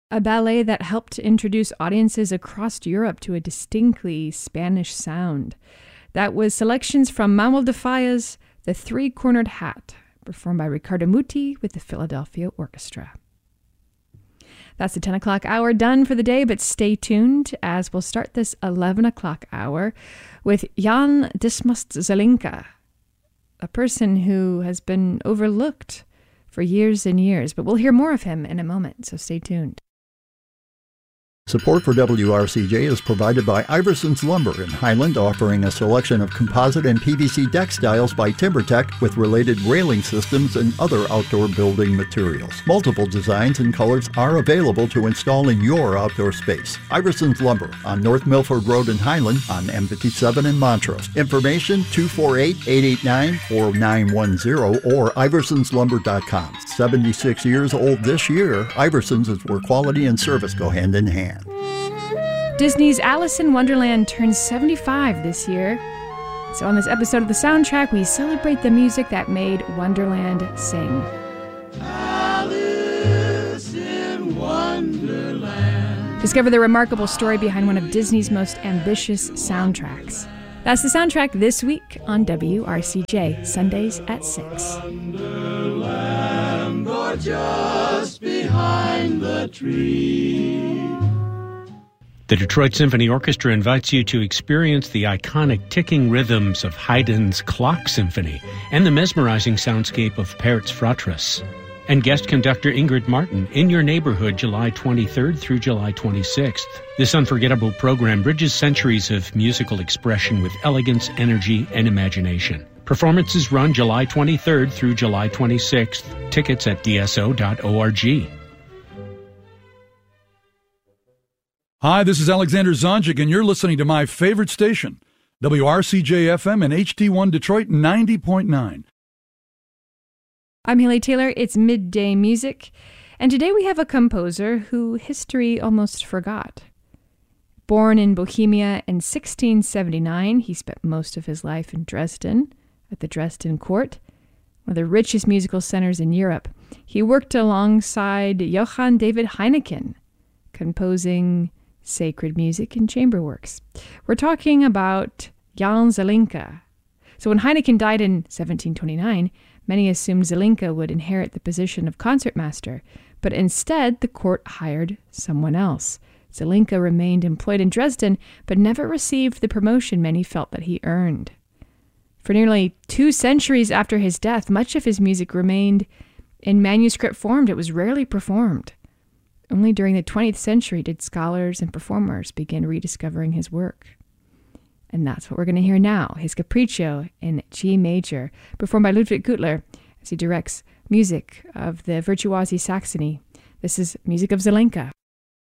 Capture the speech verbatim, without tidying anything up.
a ballet that helped introduce audiences across Europe to a distinctly Spanish sound. That was selections from Manuel de Falla's The Three-Cornered Hat, performed by Riccardo Muti with the Philadelphia Orchestra. That's the ten o'clock hour done for the day, but stay tuned as we'll start this eleven o'clock hour with Jan Dismas Zelinka, a person who has been overlooked for years and years, but we'll hear more of him in a moment, so stay tuned. Support for W R C J is provided by Iverson's Lumber in Highland, offering a selection of composite and P V C deck styles by TimberTech with related railing systems and other outdoor building materials. Multiple designs and colors are available to install in your outdoor space. Iverson's Lumber on North Milford Road in Highland on M fifty-seven in Montrose. Information two four eight, eight eight nine, four nine one zero or iversons lumber dot com. seventy-six years old this year, Iversons is where quality and service go hand in hand. Disney's Alice in Wonderland turns seventy-five this year. So on this episode of The Soundtrack, we celebrate the music that made Wonderland sing. Alice in Wonderland. Discover the remarkable story behind one of Disney's most ambitious soundtracks. That's The Soundtrack this week on W R C J, Sundays at six. Wonderland, or just behind the tree. The Detroit Symphony Orchestra invites you to experience the iconic ticking rhythms of Haydn's Clock Symphony and the mesmerizing soundscape of Pert's Fratras. And guest conductor Ingrid Martin in your neighborhood July twenty-third through July twenty-sixth. This unforgettable program bridges centuries of musical expression with elegance, energy, and imagination. Performances run July twenty-third through July twenty-sixth. Tickets at d s o dot org. Hi, this is Alexander Zonjic, and you're listening to my favorite station, W R C J F M and H D one Detroit ninety point nine. I'm Haley Taylor. It's Midday Music, and today we have a composer who history almost forgot. Born in Bohemia in sixteen seventy-nine, he spent most of his life in Dresden, at the Dresden Court, one of the richest musical centers in Europe. He worked alongside Johann David Heineken, composing sacred music and chamber works. We're talking about Jan Zelinka. So when Heineken died in seventeen twenty-nine, many assumed Zelinka would inherit the position of concertmaster, but instead the court hired someone else. Zelinka remained employed in Dresden, but never received the promotion many felt that he earned. For nearly two centuries after his death, much of his music remained in manuscript form. It was rarely performed. Only during the twentieth century did scholars and performers begin rediscovering his work. And that's what we're going to hear now, his Capriccio in G major, performed by Ludwig Gutler as he directs music of the Virtuosi Saxony. This is music of Zelinka.